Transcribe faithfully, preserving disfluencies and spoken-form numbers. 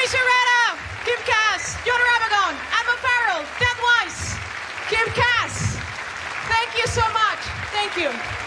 Tracy Reda, Kim Cass, Jonah Ramagon, Emma Farrell, Dan Weiss, Kim Cass. Thank you so much. Thank you.